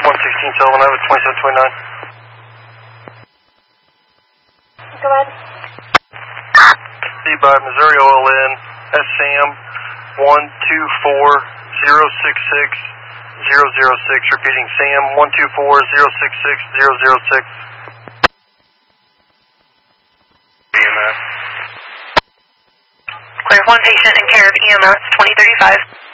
116 Sullivan over 2729. Go ahead. C-by Missouri OLN, SAM 124066-006, repeating SAM 124066-006. Clear 1 patient in care of EMS 2035.